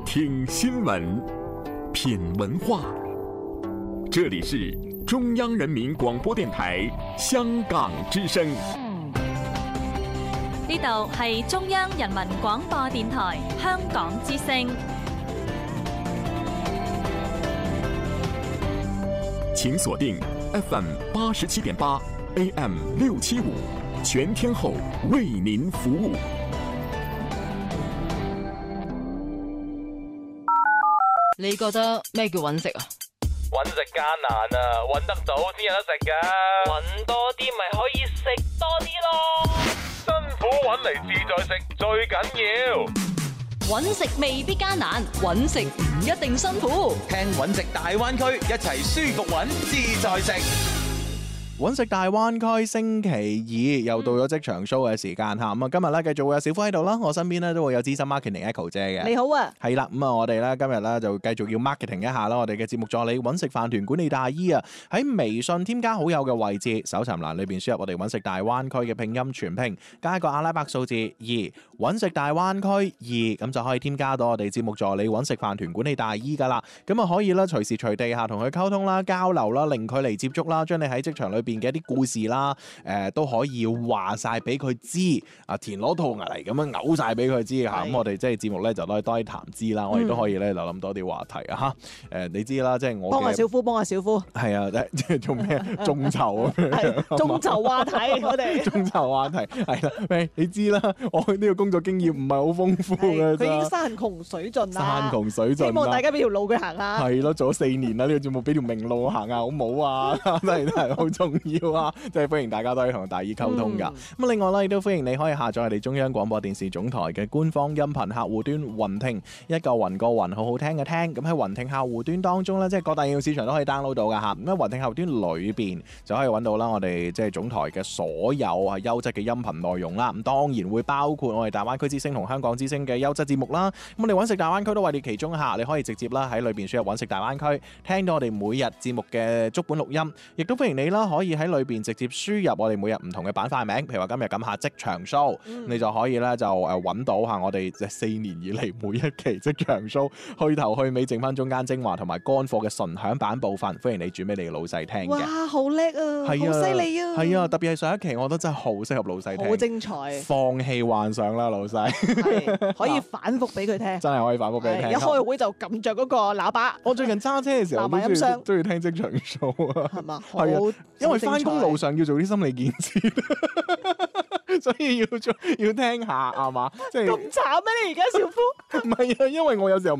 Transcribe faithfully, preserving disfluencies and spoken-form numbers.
听新闻，品文化。这里是中央人民廣播電台香港之聲。 呢度係中央人民廣播電台香港之聲。 請鎖定 F M 八十七點八 A M 六七五，全天候為您服務。 你覺得咩叫揾食啊？ 揾食艱難啊，揾得到先有得食噶。揾多啲咪可以食多啲咯。辛苦揾嚟自在食最緊要。 揾食未必艱難，揾食唔一定辛苦。 聽揾食大灣區，一齊舒服揾自在食。 揾食大灣區星期二又到咗職場 show 嘅時間嚇，咁啊今日咧繼續會有小夫喺度啦，我身邊咧都會有資深 marketing Echo 姐嘅。 你好啊， 係啦，咁啊我哋咧今日咧就繼續要 marketing 一下啦，我哋嘅節目助理揾食飯團管理大姨啊，喺微信添加好友嘅位置，搜尋欄裏邊輸入我哋揾食大灣區嘅拼音全拼，加一個阿拉伯數字二，揾食大灣區二，咁就可以添加到我哋節目助理揾食飯團管理大姨噶啦，咁啊可以啦隨時隨地下同佢溝通啦、交流啦、零距離接觸啦，將你喺職場裏邊嘅一啲故事啦，誒、呃、都可以話晒俾佢知，啊田螺兔牙嚟咁樣嘔晒俾佢知嚇，咁我哋即係節目咧就可以多啲談資啦，我哋都可以咧就諗多啲話題啊嚇，誒你知啦，即係我幫下小夫，幫下小夫， 係啊，即係做咩眾籌啊？ 係眾籌話題，我哋眾籌話題係啦，喂你知啦，我呢個工作經驗唔係好豐富嘅， 佢已經山窮水盡啦， 山窮水盡， 希望大家俾條路佢行下。 係咯，做咗四年啦，呢、這個節目俾條明路行下好唔好啊？真係真係好重要啊！即係歡迎大家都可以同大姨溝通噶。咁、嗯、另外咧，亦都歡迎你可以下載我哋中央廣播電視總台嘅官方音頻客戶端雲聽，一個雲個雲，好好聽嘅聽。咁喺雲聽客戶端當中咧，即係各大應用市場都可以 download 到噶嚇。咁喺雲聽客戶端裏邊就可以揾到啦，我哋即係總台嘅所有係優質嘅音頻內容啦。咁當然會包括我哋大灣區之聲同香港之聲嘅優質節目啦。咁我哋揾食大灣區都位列其中下，你可以直接啦喺裏邊輸入揾食大灣區，聽到我哋每日節目嘅足本錄音，亦都歡迎你啦可以喺裏邊直接輸入我哋每日唔同嘅板塊名，譬如話今日咁下職場 show，、嗯、你就可以咧就誒揾到下我哋四年以嚟每一期職場 show 去頭去尾，剩翻中間精華同埋乾貨嘅純享版部分，歡迎你轉俾你嘅老細聽嘅。 哇，好叻啊，好犀利啊！ 係啊，特別係上一期，我覺得真係好適合老細聽， 好精彩。 放棄幻想啦，老細， 可以反覆俾佢聽， 真係可以反覆俾佢聽。 一開會就撳着嗰個喇叭。 我最近揸車嘅時候都中意中意聽職場 show 啊， 係嘛？ 係啊，因為翻工路上要做啲心理建設。所以要做要聽下係嘛，即係咁慘咩？你而家小夫唔係啊，因為我有時候。